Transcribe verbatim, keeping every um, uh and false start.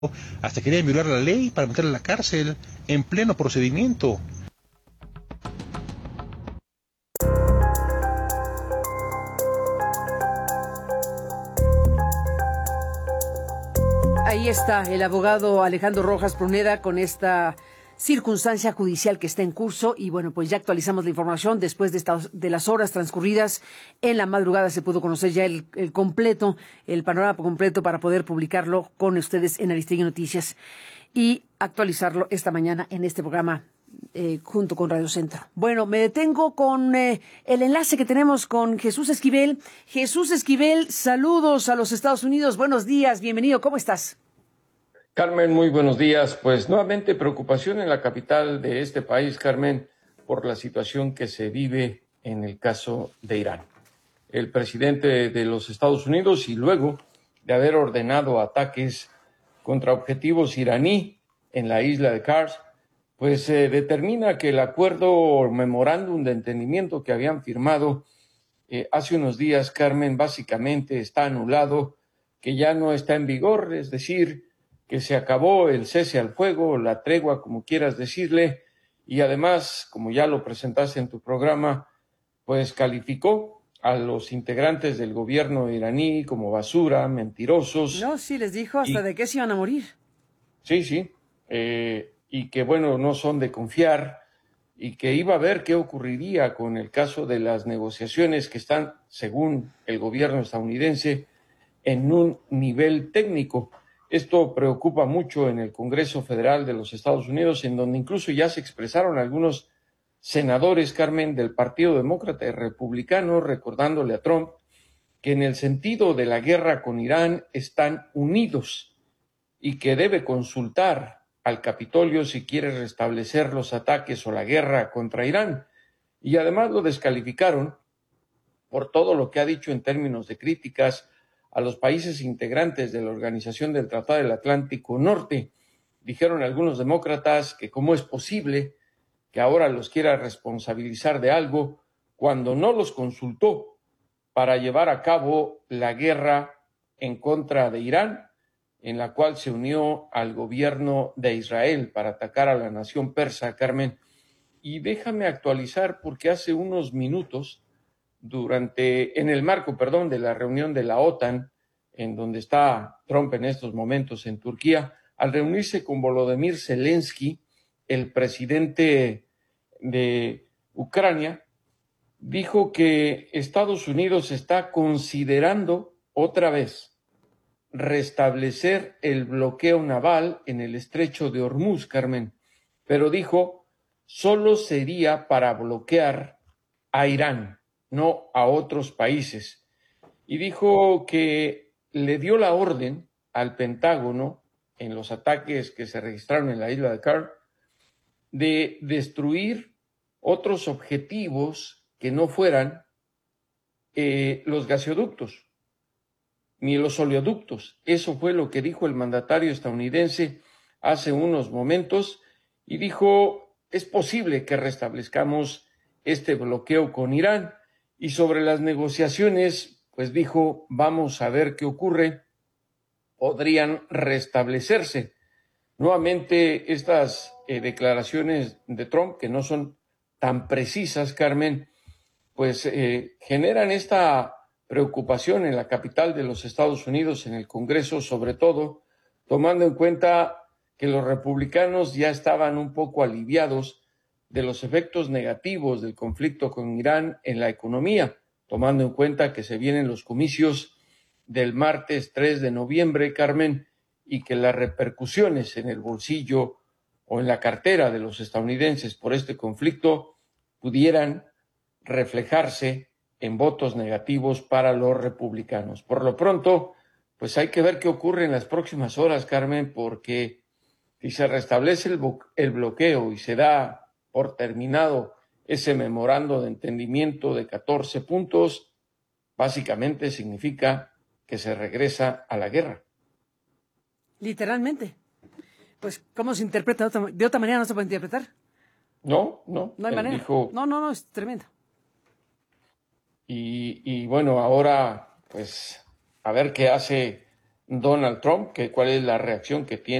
Hasta querían violar la ley para meterla a la cárcel en pleno procedimiento. Ahí está el abogado Alejandro Rojas Pruneda con esta circunstancia judicial que está en curso y bueno, pues ya actualizamos la información después de, estas, de las horas transcurridas en la madrugada se pudo conocer ya el, el completo, el panorama completo para poder publicarlo con ustedes en Aristegui Noticias y actualizarlo esta mañana en este programa eh, junto con Radio Centro. Bueno, me detengo con eh, el enlace que tenemos con Jesús Esquivel. Jesús Esquivel, saludos a los Estados Unidos, buenos días, bienvenido, ¿cómo estás? Carmen, muy buenos días. Pues nuevamente preocupación en la capital de este país, Carmen, por la situación que se vive en el caso de Irán. El presidente de los Estados Unidos, y luego de haber ordenado ataques contra objetivos iraní en la isla de Kars, pues eh, determina que el acuerdo o memorándum de entendimiento que habían firmado eh, hace unos días, Carmen, básicamente está anulado, que ya no está en vigor, es decir, que se acabó el cese al fuego, la tregua, como quieras decirle, y además, como ya lo presentaste en tu programa, pues calificó a los integrantes del gobierno iraní como basura, mentirosos. No, sí, les dijo hasta y, de qué se iban a morir. Sí, sí, eh, y que bueno, no son de confiar, y que iba a ver qué ocurriría con el caso de las negociaciones que están, según el gobierno estadounidense, en un nivel técnico. Esto preocupa mucho en el Congreso Federal de los Estados Unidos, en donde incluso ya se expresaron algunos senadores, Carmen, del Partido Demócrata y Republicano, recordándole a Trump que en el sentido de la guerra con Irán están unidos y que debe consultar al Capitolio si quiere restablecer los ataques o la guerra contra Irán. Y además lo descalificaron por todo lo que ha dicho en términos de críticas a los países integrantes de la Organización del Tratado del Atlántico Norte. Dijeron algunos demócratas que cómo es posible que ahora los quiera responsabilizar de algo cuando no los consultó para llevar a cabo la guerra en contra de Irán, en la cual se unió al gobierno de Israel para atacar a la nación persa, Carmen. Y déjame actualizar porque hace unos minutos durante, en el marco, perdón, de la reunión de la OTAN, en donde está Trump en estos momentos en Turquía, al reunirse con Volodymyr Zelensky, el presidente de Ucrania, dijo que Estados Unidos está considerando otra vez restablecer el bloqueo naval en el estrecho de Hormuz, Carmen, pero dijo, solo sería para bloquear a Irán, no a otros países. Y dijo que le dio la orden al Pentágono, en los ataques que se registraron en la isla de Kars, de destruir otros objetivos que no fueran eh, los gasoductos ni los oleoductos. Eso fue lo que dijo el mandatario estadounidense hace unos momentos y dijo, es posible que restablezcamos este bloqueo con Irán. Y sobre las negociaciones, pues dijo, vamos a ver qué ocurre, podrían restablecerse. Nuevamente, estas eh, declaraciones de Trump, que no son tan precisas, Carmen, pues eh, generan esta preocupación en la capital de los Estados Unidos, en el Congreso, sobre todo, tomando en cuenta que los republicanos ya estaban un poco aliviados de los efectos negativos del conflicto con Irán en la economía, tomando en cuenta que se vienen los comicios del martes tres de noviembre, Carmen, y que las repercusiones en el bolsillo o en la cartera de los estadounidenses por este conflicto pudieran reflejarse en votos negativos para los republicanos. Por lo pronto, pues hay que ver qué ocurre en las próximas horas, Carmen, porque si se restablece el, el bloqueo y se da por terminado ese memorando de entendimiento de catorce puntos, básicamente significa que se regresa a la guerra. Literalmente. Pues, ¿cómo se interpreta? De otra, de otra manera no se puede interpretar. No, no. No hay manera. Dijo, no, no, no, es tremendo. Y, y bueno, ahora, pues, a ver qué hace Donald Trump, que cuál es la reacción que tiene